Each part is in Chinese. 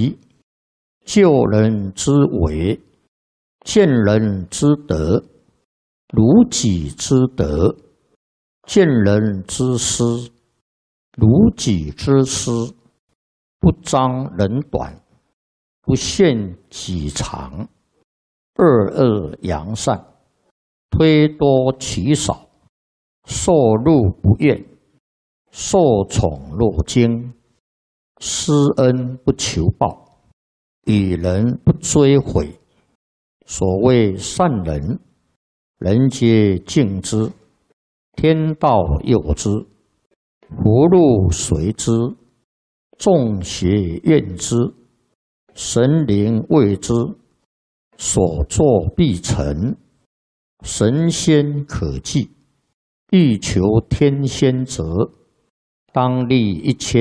己，救人之为，见人之德，如己之德；见人之失，如己之失。不彰人短，不限己长，恶恶扬善，推多取少，受禄不怨，受宠若惊，施恩不求报，与人不追悔。所谓善人，人皆敬之，天道佑之，福禄随之，众邪怨之，神灵畏之，所作必成，神仙可祭。欲求天仙者，当立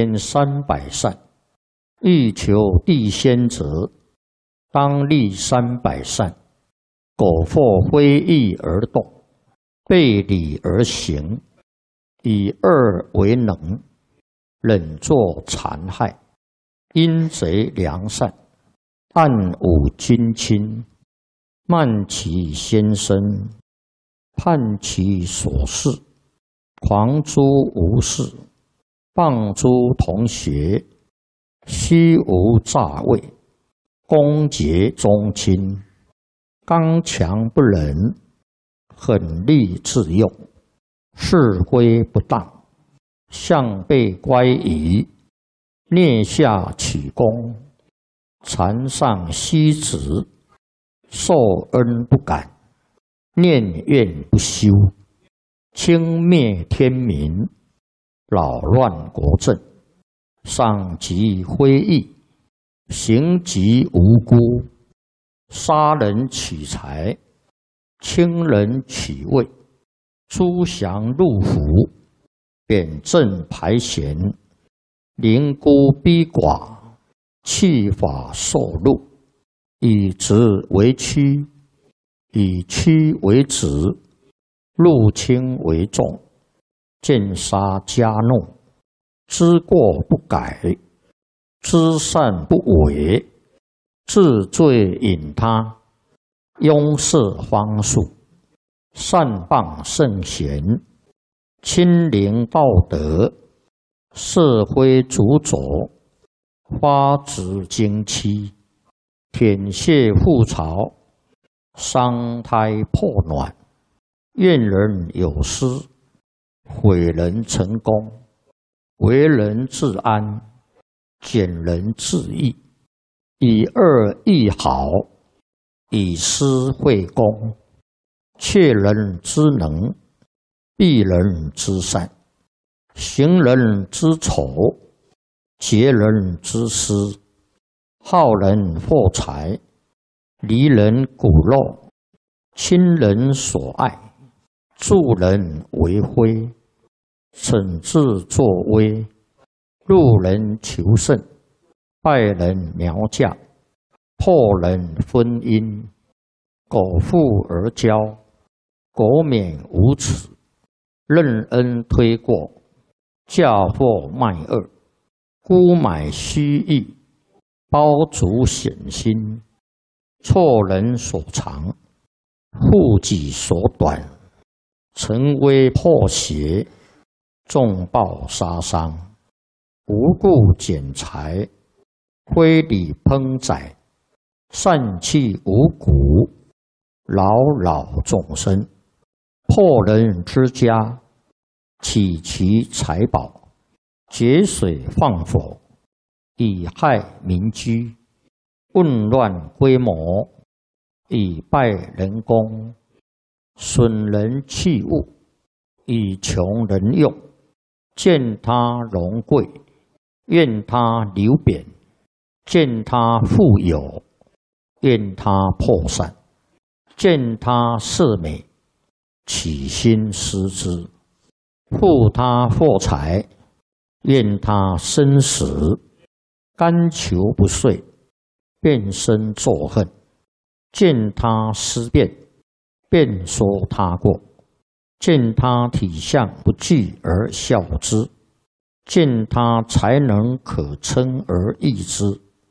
1300善；欲求地仙者，当立300善。苟或非义而动，背礼而行，以恶为能，忍作残害，阴贼良善，暗忤君亲，慢其先生，叛其所事，狂诸无事，谤诸同学，虚无诈伪，攻讦宗亲，刚强不仁，狠戾自用，是非不当，向背乖疑，蹑下取功，禅上虚职，受恩不感，念怨不休，轻蔑天民，扰乱国政，赏及非义，刑及无辜，杀人取财，轻人取位，诛降入府，贬正排贤，凌孤逼寡，弃法受禄，以直为曲，以曲为直，入轻为重，见杀加怒，知过不改，知善不为，治罪引他，拥塞方术，善谤圣贤，亲临道德，社会主佐，发指经期，舔血覆巢，伤胎破卵，怨人有失，毁人成功，为人自安，减人自义，以恶易好，以私会公，窃人之能，避人之善，行人之丑，劫人之私，好人获财，离人骨肉，亲人所爱，助人为非，惩治作威，入人求胜，败人苗嫁，破人婚姻，苟富而骄，苟免无耻，任恩推过，嫁祸卖恶，沽买虚意，包足险心，错人所长，护己所短，成威破邪，重暴杀伤，无故减财，非礼烹宰，散弃五谷，扰扰众生，破人之家，起其财宝，节水放火，以害民居，混乱规模，以败人功，损人器物，以穷人用，见他荣贵，怨他流贬，见他富有，怨他破散，见他色美，起心失之，护他获财，怨他生死，甘求不遂，变身作恨，见他思变，便说他过，见他体相不具而笑之，见他才能可称而易之，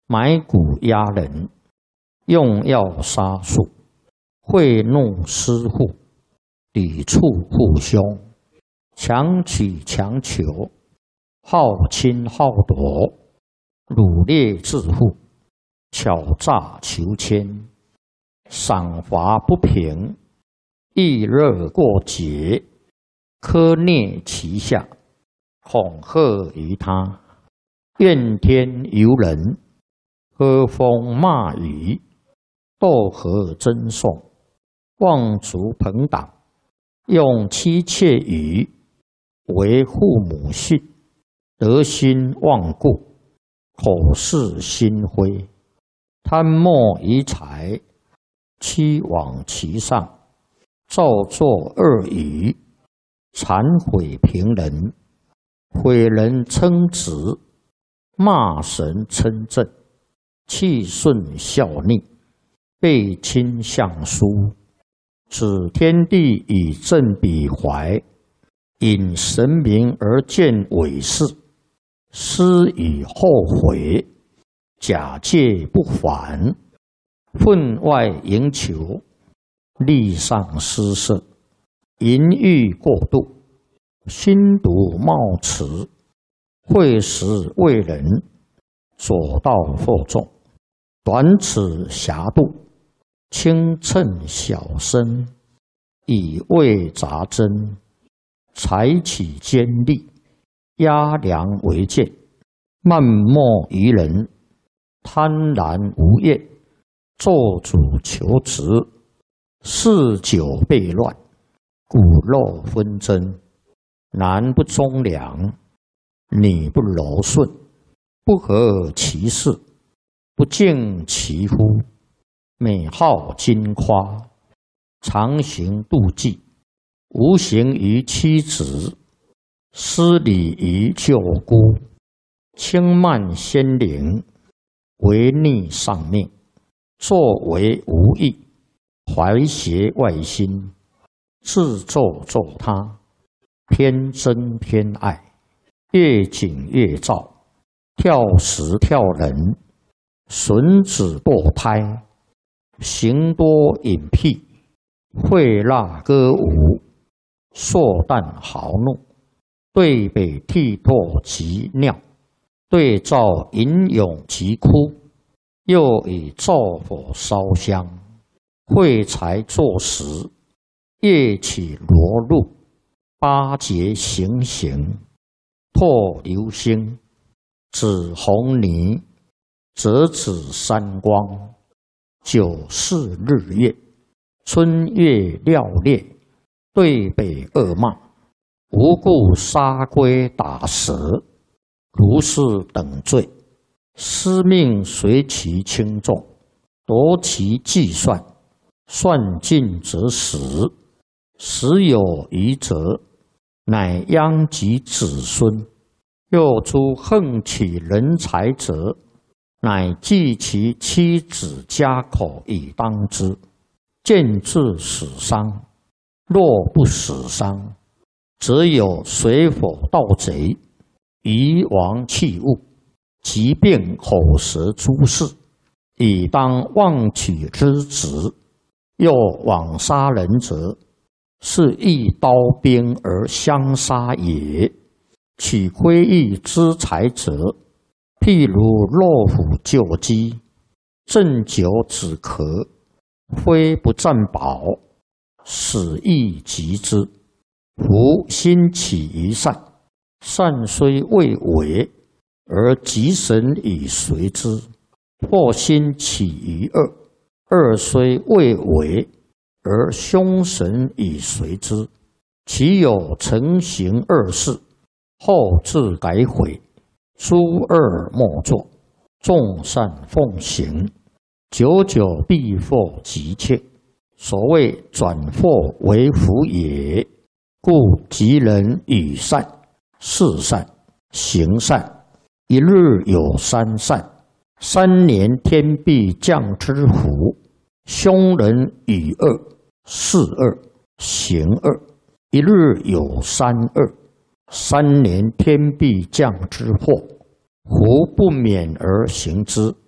埋骨压人，用药杀术，贿赂私户，抵触父兄，强取强求，好侵好夺，掳掠致富，巧诈求签，赏罚不平，易热过节，苛虐其下，恐吓于他，怨天尤人，喝风骂雨，斗和争讼，妄族朋党，用妻妾语，为父母信，德心忘故，口是心非，贪墨遗财，欺罔其上，造作恶语，谄毁平人，毁人称职，骂神称正，气顺效逆，背亲相疏，指天地以正彼怀，引神明而见伪事，思以后悔，假借不还，分外营求，力上失色，淫欲过度，心毒冒迟，会时为人，左道惑众，短尺狭度，轻称小身，以为杂针，采取尖利，压梁为剑，漫莫于人，贪婪无厌，做主求职，嗜酒悖乱，骨肉纷争，男不忠良，女不柔顺，不合其事，不敬其夫，美好矜夸，常行妒忌，无形于妻子，失礼于舅姑，轻慢先灵，违逆上命，作为无益，怀邪外心，自咒咒他，偏憎偏爱，越紧越躁，跳时跳人，损子堕胎，行多隐僻，会蜡歌舞，硕诞豪怒，对北涕唾及尿，对照吟咏及哭，又以灶火烧香，会财作食，夜起罗露，八节行刑，破流星，指红泥，折指三光，九四日月，春月料烈，对北恶骂，无故杀龟打蛇，如是等罪，司命随其轻重，夺其计算，算尽则死，死有余则，乃殃及子孙。又诸横取人财者，乃计其妻子家口以当之，见至死伤。若不死伤，则有水火盗贼，夷王器物，疾病口舌诸事，以当妄取之职。又枉杀人者，是一刀兵而相杀也。取窥益之财者，譬如落虎救鸡，鸩酒止咳，非不占宝，死亦及之。夫心起于善，善虽未为，而吉神以随之；或心起于恶，恶虽未为，而凶神以随之。其有成行恶事，后自改悔，诸恶莫作，众善奉行，久久必获吉切。所谓转祸为福也。故吉人与善、事善、行善，一日有三善，3年天必降之福。凶人与恶、事恶、行恶，一日有三恶，3年天必降之祸。夫不免而行之，